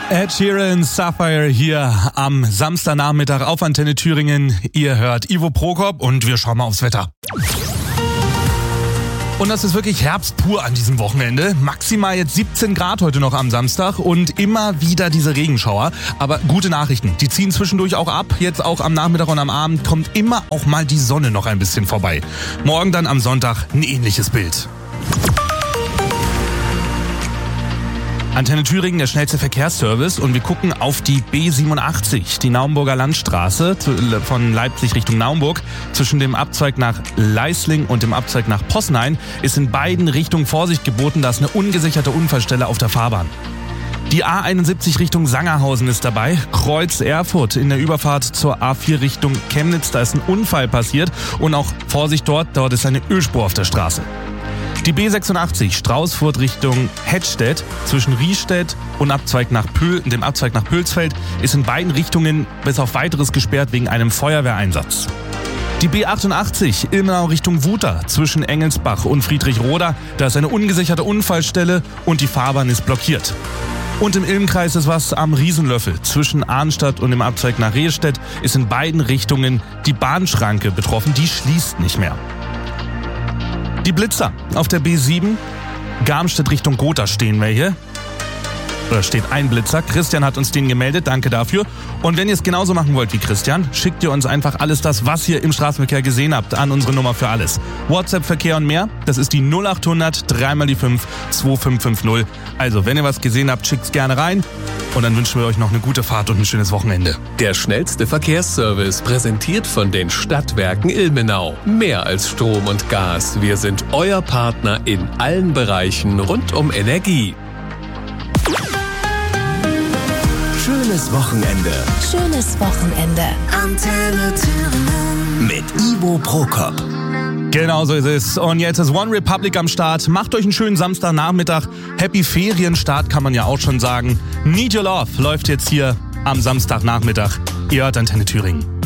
Ed Sheeran, Sapphire hier am Samstagnachmittag auf Antenne Thüringen. Ihr hört Ivo Prokop und wir schauen mal aufs Wetter. Und das ist wirklich Herbst pur an diesem Wochenende. Maximal jetzt 17 Grad heute noch am Samstag und immer wieder diese Regenschauer. Aber gute Nachrichten, die ziehen zwischendurch auch ab. Jetzt auch am Nachmittag und am Abend kommt immer auch mal die Sonne noch ein bisschen vorbei. Morgen dann am Sonntag ein ähnliches Bild. Antenne Thüringen, der schnellste Verkehrsservice, und wir gucken auf die B87, die Naumburger Landstraße von Leipzig Richtung Naumburg. Zwischen dem Abzweig nach Leisling und dem Abzweig nach Possenhain ist in beiden Richtungen Vorsicht geboten, da ist eine ungesicherte Unfallstelle auf der Fahrbahn. Die A71 Richtung Sangerhausen ist dabei, Kreuz Erfurt in der Überfahrt zur A4 Richtung Chemnitz, da ist ein Unfall passiert und auch Vorsicht dort ist eine Ölspur auf der Straße. Die B86 Straußfurt Richtung Hettstedt zwischen Riestedt und dem Abzweig nach Pölsfeld ist in beiden Richtungen bis auf weiteres gesperrt wegen einem Feuerwehreinsatz. Die B88 Ilmenau Richtung Wuter zwischen Engelsbach und Friedrichroda, da ist eine ungesicherte Unfallstelle und die Fahrbahn ist blockiert. Und im Ilmkreis ist was am Riesenlöffel. Zwischen Arnstadt und dem Abzweig nach Rehstedt ist in beiden Richtungen die Bahnschranke betroffen, die schließt nicht mehr. Die Blitzer auf der B7, Garmstedt Richtung Gotha stehen wir hier. Oder steht ein Blitzer. Christian hat uns den gemeldet, danke dafür. Und wenn ihr es genauso machen wollt wie Christian, schickt ihr uns einfach alles das, was ihr im Straßenverkehr gesehen habt, an unsere Nummer für alles. WhatsApp-Verkehr und mehr, das ist die 0800 3x5 2550. Also, wenn ihr was gesehen habt, schickt's gerne rein. Und dann wünschen wir euch noch eine gute Fahrt und ein schönes Wochenende. Der schnellste Verkehrsservice, präsentiert von den Stadtwerken Ilmenau. Mehr als Strom und Gas. Wir sind euer Partner in allen Bereichen rund um Energie. Schönes Wochenende. Schönes Wochenende. Antenne Thüringen. Mit Ivo Prokop. Genau so ist es. Und jetzt ist One Republic am Start. Macht euch einen schönen Samstagnachmittag. Happy Ferienstart kann man ja auch schon sagen. Need Your Love läuft jetzt hier am Samstagnachmittag. Ihr hört Antenne Thüringen.